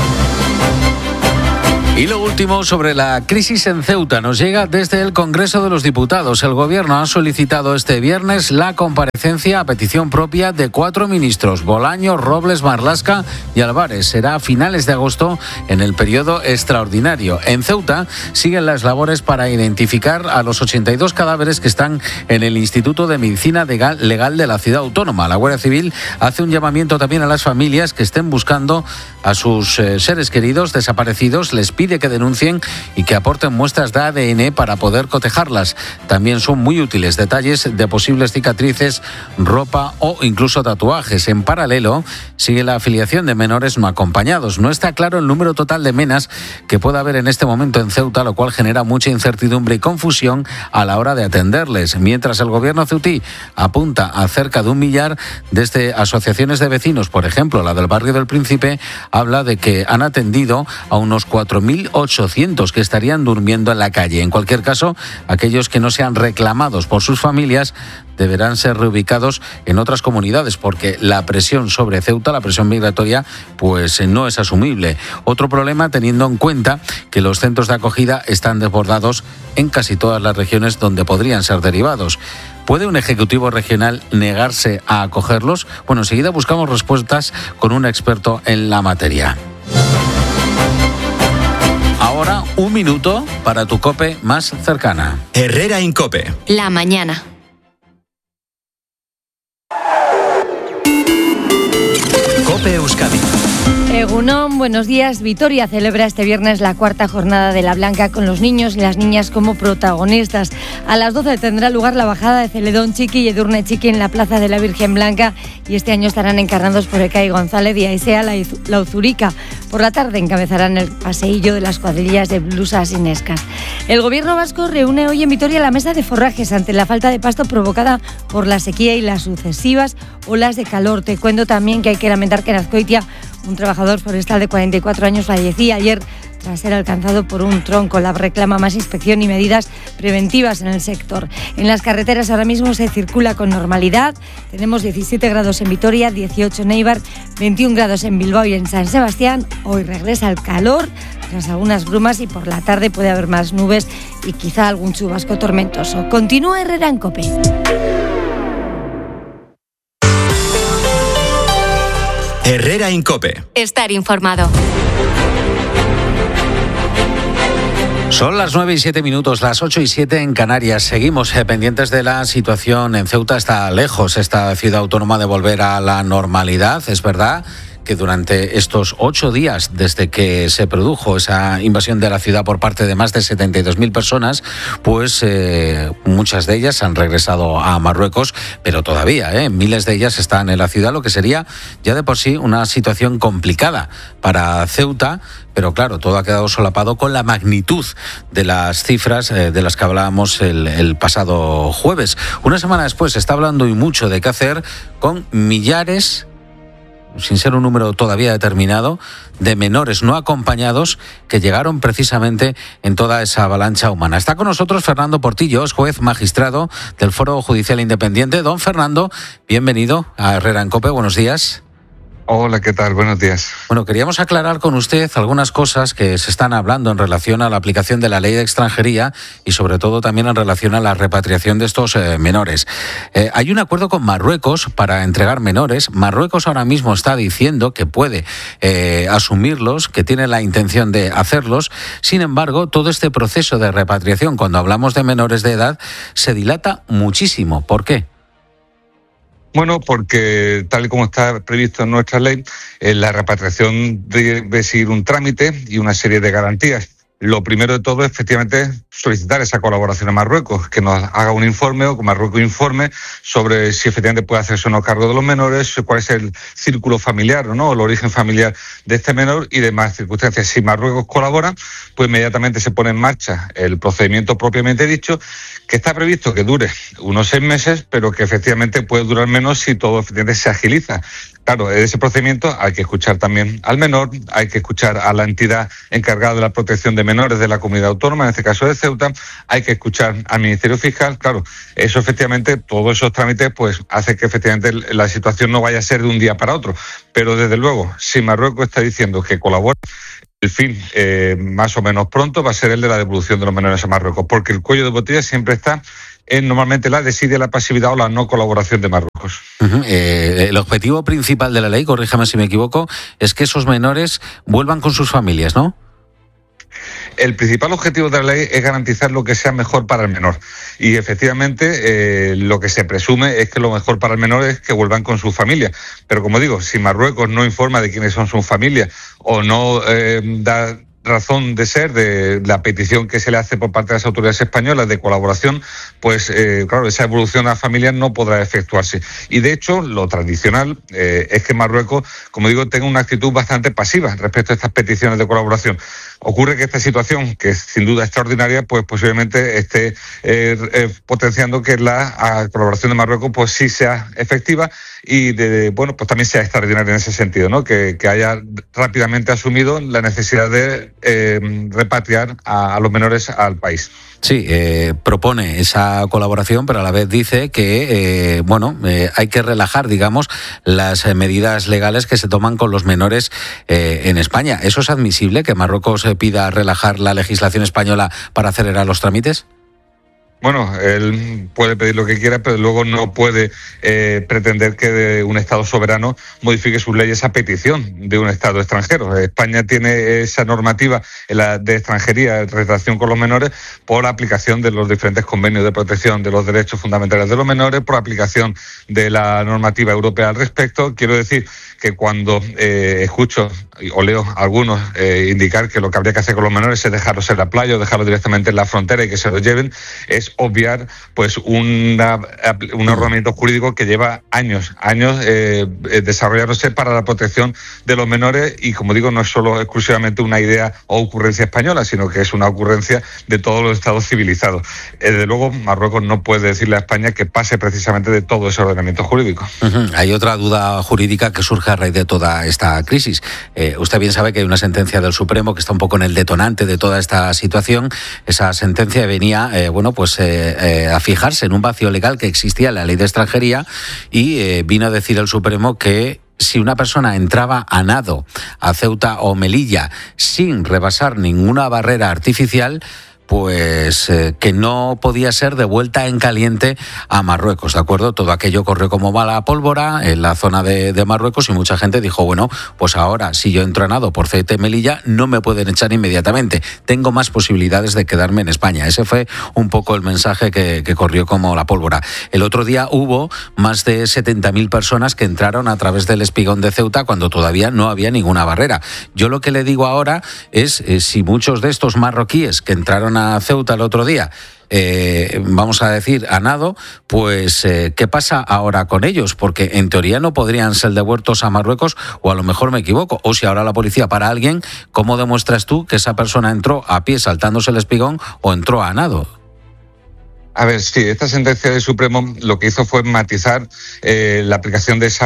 Y lo último sobre la crisis en Ceuta nos llega desde el Congreso de los Diputados. El Gobierno ha solicitado este viernes la comparecencia a petición propia de cuatro ministros, Bolaños, Robles, Marlaska y Álvarez. Será a finales de agosto en el periodo extraordinario. En Ceuta siguen las labores para identificar a los ochenta y dos cadáveres que están en el Instituto de Medicina Legal de la ciudad autónoma. La Guardia Civil hace un llamamiento también a las familias que estén buscando a sus eh, seres queridos desaparecidos. Les pide que denuncien y que aporten muestras de A D N para poder cotejarlas. También son muy útiles detalles de posibles cicatrices, ropa o incluso tatuajes. En paralelo, sigue la afiliación de menores no acompañados. No está claro el número total de menas que pueda haber en este momento en Ceuta, lo cual genera mucha incertidumbre y confusión a la hora de atenderles. Mientras el gobierno ceutí apunta a cerca de un millar desde asociaciones de vecinos, por ejemplo, la del barrio del Príncipe, habla de que han atendido a unos cuatro mil ochocientos que estarían durmiendo en la calle. En cualquier caso, aquellos que no sean reclamados por sus familias deberán ser reubicados en otras comunidades porque la presión sobre Ceuta, la presión migratoria, pues no es asumible. Otro problema teniendo en cuenta que los centros de acogida están desbordados en casi todas las regiones donde podrían ser derivados. ¿Puede un ejecutivo regional negarse a acogerlos? Bueno, enseguida buscamos respuestas con un experto en la materia. Ahora, un minuto para tu COPE más cercana. Herrera Incope. La mañana. COPE Euskadi. Egunon, buenos días. Vitoria celebra este viernes la cuarta jornada de la Blanca con los niños y las niñas como protagonistas. A las doce tendrá lugar la bajada de Celedón Chiqui y Edurne Chiqui en la Plaza de la Virgen Blanca y este año estarán encarnados por Ecai González y Aisea la Uzurica. Por la tarde encabezarán el paseillo de las cuadrillas de blusas inescas. El gobierno vasco reúne hoy en Vitoria la mesa de forrajes ante la falta de pasto provocada por la sequía y las sucesivas olas de calor. Te cuento también que hay que lamentar que en Azcoitia un trabajador forestal de cuarenta y cuatro años fallecía ayer tras ser alcanzado por un tronco. La reclama más inspección y medidas preventivas en el sector. En las carreteras ahora mismo se circula con normalidad. Tenemos diecisiete grados en Vitoria, dieciocho en Eibar, veintiún grados en Bilbao y en San Sebastián. Hoy regresa el calor tras algunas brumas y por la tarde puede haber más nubes y quizá algún chubasco tormentoso. Continúa Herrera en COPE. Herrera Incope. Estar informado. Son las nueve y siete minutos, las ocho y siete en Canarias. Seguimos eh, pendientes de la situación en Ceuta. Está lejos esta ciudad autónoma de volver a la normalidad, es verdad que durante estos ocho días desde que se produjo esa invasión de la ciudad por parte de más de setenta y dos mil personas, pues eh, muchas de ellas han regresado a Marruecos, pero todavía eh, miles de ellas están en la ciudad, lo que sería ya de por sí una situación complicada para Ceuta. Pero claro, todo ha quedado solapado con la magnitud de las cifras eh, de las que hablábamos el, el pasado jueves. Una semana después se está hablando y mucho de qué hacer con millares, sin ser un número todavía determinado, de menores no acompañados que llegaron precisamente en toda esa avalancha humana. Está con nosotros Fernando Portillos, juez magistrado del Foro Judicial Independiente. Don Fernando, bienvenido a Herrera en COPE, buenos días. Hola, ¿qué tal? Buenos días. Bueno, queríamos aclarar con usted algunas cosas que se están hablando en relación a la aplicación de la ley de extranjería y sobre todo también en relación a la repatriación de estos eh, menores. Eh, hay un acuerdo con Marruecos para entregar menores. Marruecos ahora mismo está diciendo que puede eh, asumirlos, que tiene la intención de hacerlos. Sin embargo, todo este proceso de repatriación, cuando hablamos de menores de edad, se dilata muchísimo. ¿Por qué? Bueno, porque tal y como está previsto en nuestra ley, eh, la repatriación debe seguir un trámite y una serie de garantías. Lo primero de todo es, efectivamente, solicitar esa colaboración a Marruecos, que nos haga un informe o que Marruecos informe sobre si efectivamente puede hacerse o no cargo de los menores, cuál es el círculo familiar o no, o el origen familiar de este menor y demás circunstancias. Si Marruecos colabora, pues inmediatamente se pone en marcha el procedimiento propiamente dicho, que está previsto que dure unos seis meses, pero que efectivamente puede durar menos si todo efectivamente se agiliza. Claro, en ese procedimiento hay que escuchar también al menor, hay que escuchar a la entidad encargada de la protección de menores de la comunidad autónoma, en este caso de Ceuta, hay que escuchar al Ministerio Fiscal. Claro, eso efectivamente, todos esos trámites, pues hace que efectivamente la situación no vaya a ser de un día para otro. Pero desde luego, si Marruecos está diciendo que colabora, el fin, eh, más o menos pronto, va a ser el de la devolución de los menores a Marruecos, porque el cuello de botella siempre está en normalmente la desidia, la pasividad o la no colaboración de Marruecos. Uh-huh. Eh, el objetivo principal de la ley, corríjame si me equivoco, es que esos menores vuelvan con sus familias, ¿no? El principal objetivo de la ley es garantizar lo que sea mejor para el menor. Y efectivamente eh, lo que se presume es que lo mejor para el menor es que vuelvan con su familia. Pero como digo, si Marruecos no informa de quiénes son sus familias o no eh, da razón de ser de la petición que se le hace por parte de las autoridades españolas de colaboración, pues eh, claro, esa evolución a la familia no podrá efectuarse. Y de hecho, lo tradicional eh, es que Marruecos, como digo, tenga una actitud bastante pasiva respecto a estas peticiones de colaboración. Ocurre que esta situación, que es sin duda extraordinaria, pues posiblemente esté eh, eh, potenciando que la colaboración de Marruecos pues sí sea efectiva y de, bueno, pues también sea extraordinaria en ese sentido, ¿no? Que, que haya rápidamente asumido la necesidad de eh, repatriar a, a los menores al país. Sí, eh, propone esa colaboración, pero a la vez dice que, eh, bueno, eh, hay que relajar, digamos, las eh, medidas legales que se toman con los menores eh, en España. ¿Eso es admisible, que Marruecos eh, pida relajar la legislación española para acelerar los trámites? Bueno, él puede pedir lo que quiera, pero luego no puede eh, pretender que un Estado soberano modifique sus leyes a petición de un Estado extranjero. España tiene esa normativa de extranjería en relación con los menores por aplicación de los diferentes convenios de protección de los derechos fundamentales de los menores, por aplicación de la normativa europea al respecto. Quiero decir que cuando eh, escucho o leo a algunos eh, indicar que lo que habría que hacer con los menores es dejarlos en la playa o dejarlos directamente en la frontera y que se los lleven, es obviar pues una, un ordenamiento jurídico que lleva años, años eh, desarrollándose para la protección de los menores y, como digo, no es solo exclusivamente una idea o ocurrencia española, sino que es una ocurrencia de todos los estados civilizados. Eh, desde luego, Marruecos no puede decirle a España que pase precisamente de todo ese ordenamiento jurídico. Uh-huh. Hay otra duda jurídica que surge a raíz de toda esta crisis. Eh, usted bien sabe que hay una sentencia del Supremo que está un poco en el detonante de toda esta situación. Esa sentencia venía, eh, bueno, pues eh, eh, a fijarse en un vacío legal que existía en la ley de extranjería y eh, vino a decir el Supremo que si una persona entraba a nado a Ceuta o Melilla sin rebasar ninguna barrera artificial, pues eh, que no podía ser devuelta en caliente a Marruecos, ¿de acuerdo? Todo aquello corrió como bala pólvora en la zona de, de Marruecos y mucha gente dijo, bueno, pues ahora si yo entro a nado por Ceuta y Melilla no me pueden echar inmediatamente, tengo más posibilidades de quedarme en España. Ese fue un poco el mensaje que, que corrió como la pólvora. El otro día hubo más de setenta mil personas que entraron a través del espigón de Ceuta cuando todavía no había ninguna barrera. Yo lo que le digo ahora es, eh, si muchos de estos marroquíes que entraron a Ceuta el otro día, eh, vamos a decir, a nado, pues eh, ¿qué pasa ahora con ellos? Porque en teoría no podrían ser devueltos a Marruecos, o a lo mejor me equivoco, o si ahora la policía para a alguien, ¿cómo demuestras tú que esa persona entró a pie saltándose el espigón o entró a nado? A ver, sí, esta sentencia del Supremo lo que hizo fue matizar eh, la aplicación de esas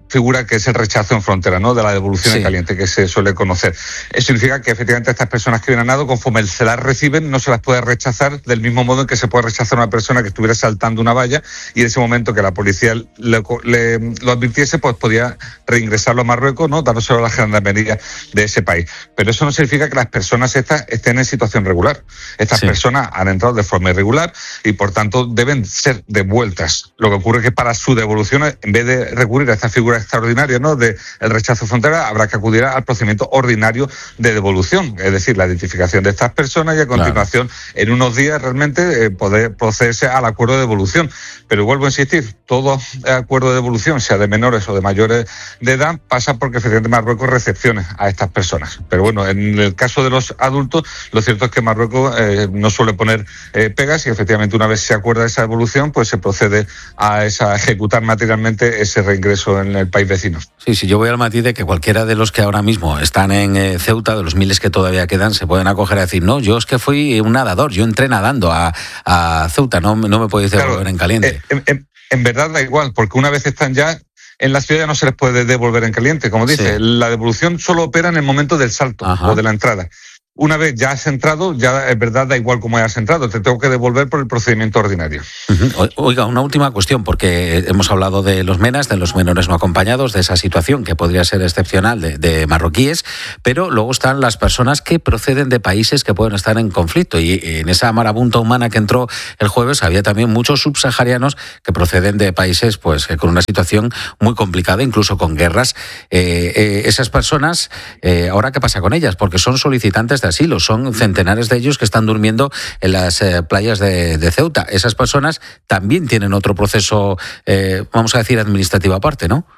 figura que es el rechazo en frontera, ¿no? De la devolución sí. en caliente, que se suele conocer. Eso significa que efectivamente estas personas que vienen a nado, conforme se las reciben, no se las puede rechazar del mismo modo en que se puede rechazar a una persona que estuviera saltando una valla y en ese momento que la policía le, le, lo advirtiese, pues podía reingresarlo a Marruecos, ¿no? Dándoselo a la gendarmería de ese país. Pero eso no significa que las personas estas estén en situación regular. Estas sí. personas han entrado de forma irregular y por tanto deben ser devueltas. Lo que ocurre es que para su devolución, en vez de recurrir a esta figura extraordinaria, ¿no? de el rechazo frontera, habrá que acudir al procedimiento ordinario de devolución, es decir, la identificación de estas personas y a continuación, claro. en unos días realmente eh, poder procederse al acuerdo de devolución. Pero vuelvo a insistir, todo acuerdo de devolución, sea de menores o de mayores de edad, pasa porque efectivamente Marruecos recepcione a estas personas. Pero bueno, en el caso de los adultos, lo cierto es que Marruecos eh, no suele poner eh, pegas y efectivamente una vez se acuerda esa devolución, pues se procede a, esa, a ejecutar materialmente ese reingreso en el país vecino. Sí, sí, yo voy al matiz de que cualquiera de los que ahora mismo están en eh, Ceuta, de los miles que todavía quedan, se pueden acoger a decir, no, yo es que fui un nadador, yo entré nadando a, a Ceuta, no, no me podéis devolver claro, en caliente. En, en, en verdad da igual, porque una vez están ya en la ciudad ya no se les puede devolver en caliente, como dice, sí. la devolución solo opera en el momento del salto Ajá. o de la entrada. Una vez ya has entrado, ya es verdad, da igual cómo hayas entrado, te tengo que devolver por el procedimiento ordinario. Uh-huh. Oiga, una última cuestión, porque hemos hablado de los MENAs, de los menores no acompañados, de esa situación que podría ser excepcional de, de marroquíes, pero luego están las personas que proceden de países que pueden estar en conflicto, y en esa marabunta humana que entró el jueves había también muchos subsaharianos que proceden de países pues con una situación muy complicada, incluso con guerras. Eh, eh, esas personas, eh, ¿ahora qué pasa con ellas? Porque son solicitantes de asilo, son centenares de ellos que están durmiendo en las eh, playas de, de Ceuta. Esas personas también tienen otro proceso, eh, vamos a decir, administrativo aparte, ¿no?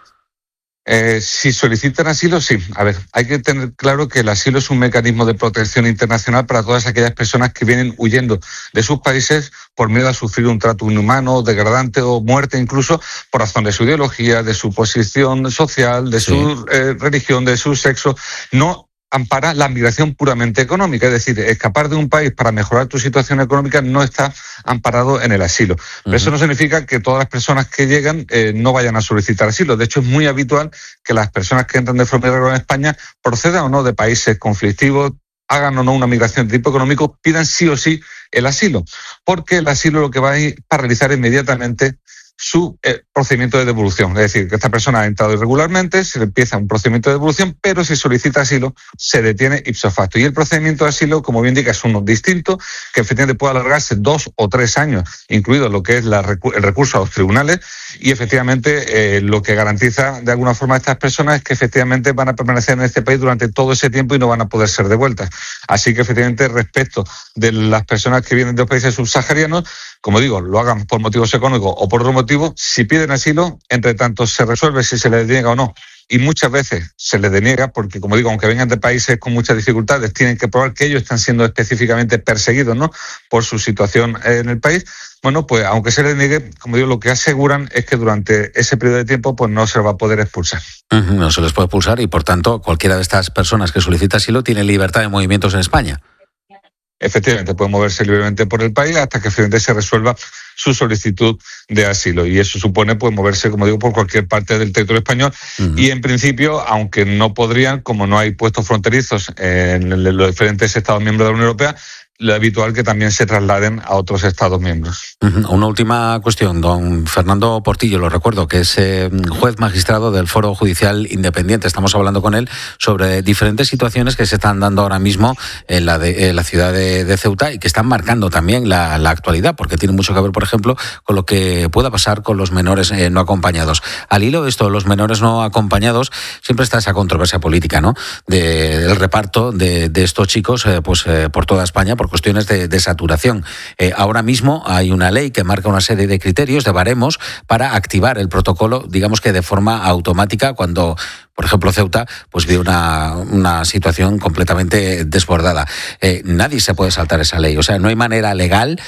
Eh, si solicitan asilo, sí. A ver, hay que tener claro que el asilo es un mecanismo de protección internacional para todas aquellas personas que vienen huyendo de sus países por miedo a sufrir un trato inhumano, degradante o muerte incluso por razón de su ideología, de su posición social, de sí. su eh, religión, de su sexo. No ampara la migración puramente económica, es decir, escapar de un país para mejorar tu situación económica no está amparado en el asilo. Pero uh-huh. eso no significa que todas las personas que llegan eh, no vayan a solicitar asilo. De hecho, es muy habitual que las personas que entran de forma irregular en España procedan o no de países conflictivos, hagan o no una migración de tipo económico, pidan sí o sí el asilo, porque el asilo lo que va a ir para realizar inmediatamente su eh, procedimiento de devolución. Es decir, que esta persona ha entrado irregularmente, se le empieza un procedimiento de devolución, pero si solicita asilo, se detiene ipso facto. Y el procedimiento de asilo, como bien indica, es uno distinto, que efectivamente puede alargarse dos o tres años, incluido lo que es la, el recurso a los tribunales, y efectivamente eh, lo que garantiza de alguna forma a estas personas es que efectivamente van a permanecer en este país durante todo ese tiempo y no van a poder ser devueltas. Así que efectivamente respecto de las personas que vienen de los países subsaharianos, como digo, lo hagan por motivos económicos o por otro motivo, si piden asilo, entre tanto se resuelve si se les deniega o no. Y muchas veces se les deniega porque, como digo, aunque vengan de países con muchas dificultades, tienen que probar que ellos están siendo específicamente perseguidos, ¿no?, por su situación en el país. Bueno, pues aunque se les niegue, como digo, lo que aseguran es que durante ese periodo de tiempo pues no se les va a poder expulsar. Uh-huh, no se les puede expulsar y, por tanto, cualquiera de estas personas que solicita asilo tiene libertad de movimientos en España. Efectivamente, puede moverse libremente por el país hasta que finalmente se resuelva su solicitud de asilo. Y eso supone pues moverse, como digo, por cualquier parte del territorio español. Uh-huh. Y en principio, aunque no podrían, como no hay puestos fronterizos en los diferentes Estados miembros de la Unión Europea, lo habitual que también se trasladen a otros Estados miembros. Uh-huh. Una última cuestión. Don Fernando Portillo, lo recuerdo, que es eh, juez magistrado del Foro Judicial Independiente. Estamos hablando con él sobre diferentes situaciones que se están dando ahora mismo en la, de, en la ciudad de, de Ceuta y que están marcando también la, la actualidad, porque tiene mucho que ver, por ejemplo, con lo que pueda pasar con los menores eh, no acompañados. Al hilo de esto, los menores no acompañados, siempre está esa controversia política, ¿no?, de, del reparto de, de estos chicos eh, pues eh, por toda España, por cuestiones de, de saturación. Eh, ahora mismo hay una ley que marca una serie de criterios, de baremos, para activar el protocolo, digamos que de forma automática, cuando, por ejemplo, Ceuta pues vive una, una situación completamente desbordada. Eh, nadie se puede saltar esa ley. O sea, no hay manera legal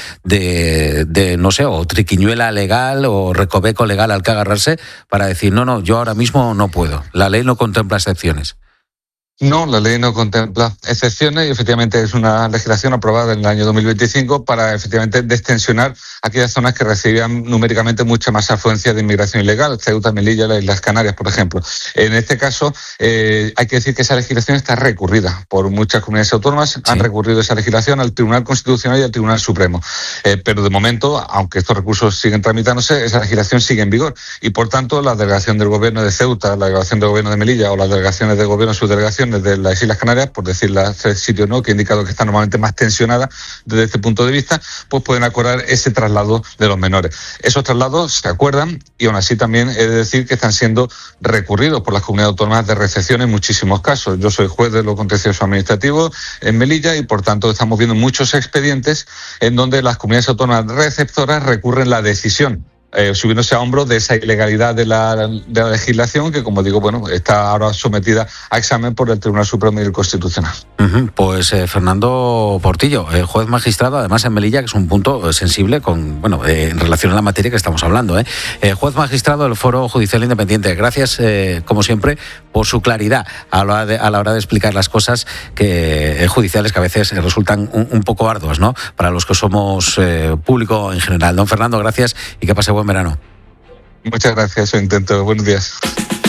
de, de, no sé, o triquiñuela legal o recoveco legal al que agarrarse para decir, no, no, yo ahora mismo no puedo. La ley no contempla excepciones. No, la ley no contempla excepciones y efectivamente es una legislación aprobada en el año dos mil veinticinco para efectivamente destensionar aquellas zonas que recibían numéricamente mucha más afluencia de inmigración ilegal, Ceuta, Melilla, las Islas Canarias, por ejemplo. En este caso, eh, hay que decir que esa legislación está recurrida por muchas comunidades autónomas, sí. Han recurrido esa legislación al Tribunal Constitucional y al Tribunal Supremo. Eh, pero de momento, aunque estos recursos siguen tramitándose, esa legislación sigue en vigor y por tanto la delegación del Gobierno de Ceuta, la delegación del Gobierno de Melilla o las delegaciones del Gobierno, subdelegaciones de las Islas Canarias, por decir las tres sitios no, que he indicado que están normalmente más tensionadas desde este punto de vista, pues pueden acordar ese traslado de los menores. Esos traslados se acuerdan y aún así también he de decir que están siendo recurridos por las comunidades autónomas de recepción en muchísimos casos. Yo soy juez de lo contencioso administrativo en Melilla y por tanto estamos viendo muchos expedientes en donde las comunidades autónomas receptoras recurren la decisión Eh, subiéndose a hombros de esa ilegalidad de la, de la legislación que, como digo, bueno, está ahora sometida a examen por el Tribunal Supremo y el Constitucional. Uh-huh. Pues eh, Fernando Portillo, eh, juez magistrado, además en Melilla, que es un punto eh, sensible con, bueno, eh, en relación a la materia que estamos hablando. Eh. Eh, juez magistrado del Foro Judicial Independiente. Gracias, eh, como siempre, por su claridad a la hora de, a la hora de explicar las cosas que eh, judiciales que a veces resultan un, un poco arduas, ¿no? Para los que somos eh, público en general. Don Fernando, gracias y que pase buen verano. Muchas gracias, yo intento. Buenos días.